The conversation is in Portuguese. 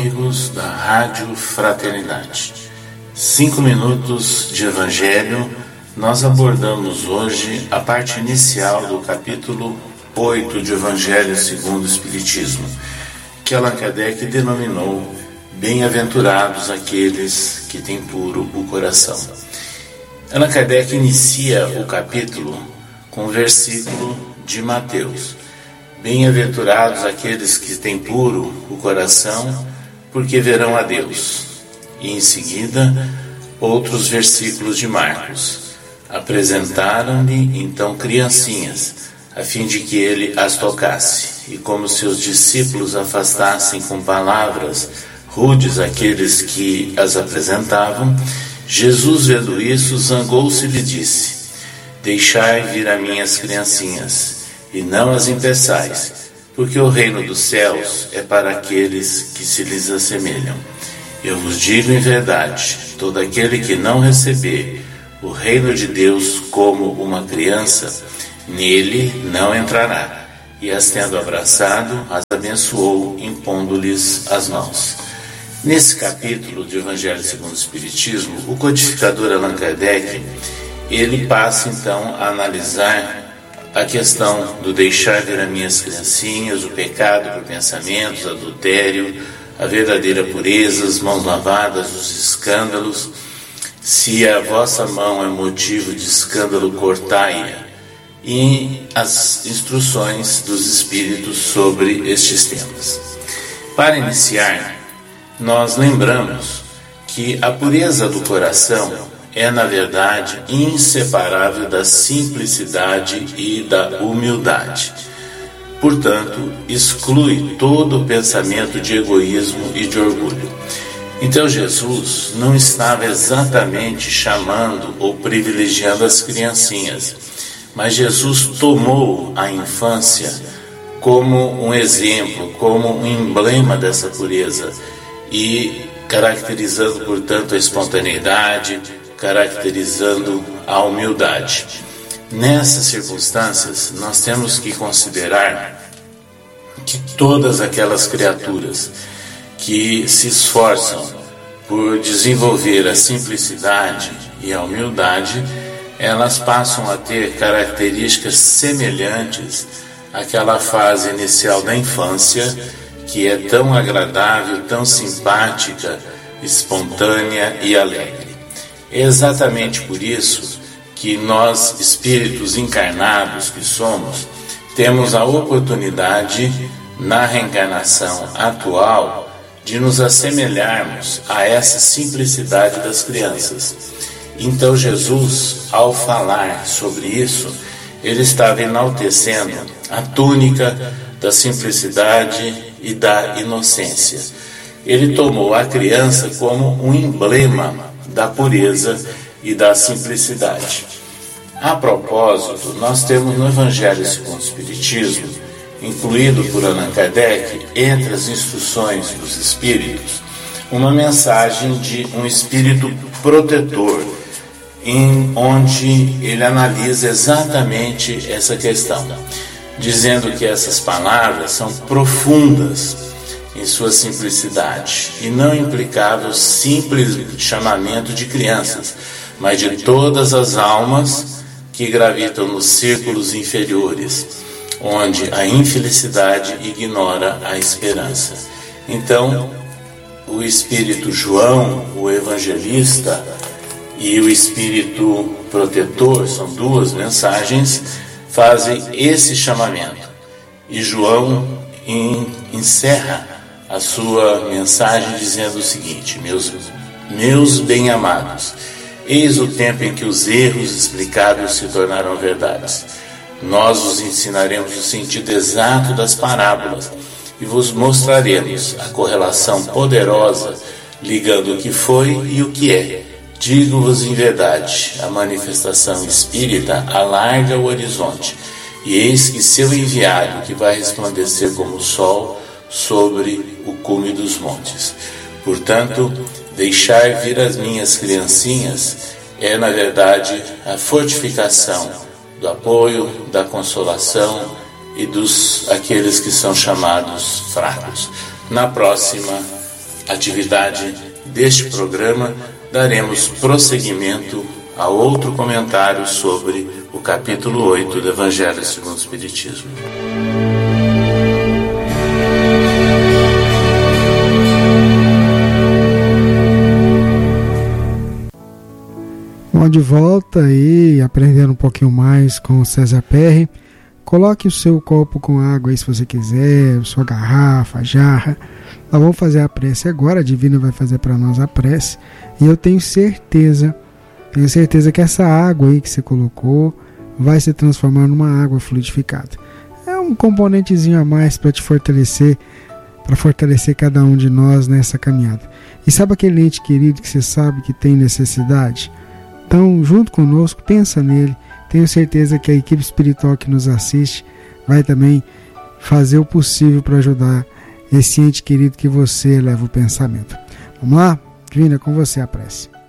Amigos da Rádio Fraternidade, 5 minutos de Evangelho. Nós abordamos hoje a parte inicial do capítulo 8 de Evangelho segundo o Espiritismo, que Allan Kardec denominou Bem-aventurados aqueles que têm puro o coração. Allan Kardec inicia o capítulo com o versículo de Mateus: Bem-aventurados aqueles que têm puro o coração, porque verão a Deus. E em seguida, outros versículos de Marcos. Apresentaram-lhe então criancinhas, a fim de que ele as tocasse. E como seus discípulos afastassem com palavras rudes aqueles que as apresentavam, Jesus, vendo isso, zangou-se e lhe disse: Deixai vir a minhas criancinhas, e não as impeçais, porque o reino dos céus é para aqueles que se lhes assemelham. Eu vos digo em verdade, todo aquele que não receber o reino de Deus como uma criança, nele não entrará. E as tendo abraçado, as abençoou, impondo-lhes as mãos. Nesse capítulo do Evangelho segundo o Espiritismo, o codificador Allan Kardec, ele passa então a analisar a questão do deixar vir as minhas criancinhas, o pecado por pensamentos, adultério, a verdadeira pureza, as mãos lavadas, os escândalos. Se a vossa mão é motivo de escândalo, cortai-a. E as instruções dos Espíritos sobre estes temas. Para iniciar, nós lembramos que a pureza do coração é, na verdade, inseparável da simplicidade e da humildade. Portanto, exclui todo o pensamento de egoísmo e de orgulho. Então, Jesus não estava exatamente chamando ou privilegiando as criancinhas, mas Jesus tomou a infância como um exemplo, como um emblema dessa pureza, e caracterizando, portanto, a espontaneidade, caracterizando a humildade. Nessas circunstâncias, nós temos que considerar que todas aquelas criaturas que se esforçam por desenvolver a simplicidade e a humildade, elas passam a ter características semelhantes àquela fase inicial da infância, que é tão agradável, tão simpática, espontânea e alegre. É exatamente por isso que nós, espíritos encarnados que somos, temos a oportunidade, na reencarnação atual, de nos assemelharmos a essa simplicidade das crianças. Então Jesus, ao falar sobre isso, ele estava enaltecendo a túnica da simplicidade e da inocência. Ele tomou a criança como um emblema da pureza e da simplicidade. A propósito, nós temos no Evangelho segundo o Espiritismo, incluído por Allan Kardec, entre as instruções dos Espíritos, uma mensagem de um Espírito protetor, onde ele analisa exatamente essa questão, dizendo que essas palavras são profundas em sua simplicidade e não implicavam o simples chamamento de crianças, mas de todas as almas que gravitam nos círculos inferiores, onde a infelicidade ignora a esperança. Então, o Espírito João, o Evangelista, e o Espírito Protetor, são duas mensagens, fazem esse chamamento. E João encerra a sua mensagem dizendo o seguinte: meus bem-amados, eis o tempo em que os erros explicados se tornaram verdades. Nós vos ensinaremos o sentido exato das parábolas e vos mostraremos a correlação poderosa ligando o que foi e o que é. Digo-vos em verdade, a manifestação espírita alarga o horizonte, e eis que seu enviado, que vai resplandecer como o sol sobre o cume dos montes. Portanto, deixar vir as minhas criancinhas é, na verdade, a fortificação do apoio, da consolação e dos aqueles que são chamados fracos. Na próxima atividade deste programa, daremos prosseguimento a outro comentário sobre o capítulo 8 do Evangelho segundo o Espiritismo. Bom, de volta aí, aprendendo um pouquinho mais com o César Perry. Coloque o seu copo com água aí se você quiser, sua garrafa, jarra. Nós vamos fazer a prece agora, a Divina vai fazer para nós a prece. E eu tenho certeza que essa água aí que você colocou vai se transformar numa água fluidificada. É um componentezinho a mais para te fortalecer, para fortalecer cada um de nós nessa caminhada. E sabe aquele ente querido que você sabe que tem necessidade? Então, junto conosco, pensa nele. Tenho certeza que a equipe espiritual que nos assiste vai também fazer o possível para ajudar esse ente querido que você leva o pensamento. Vamos lá? Divina, com você a prece.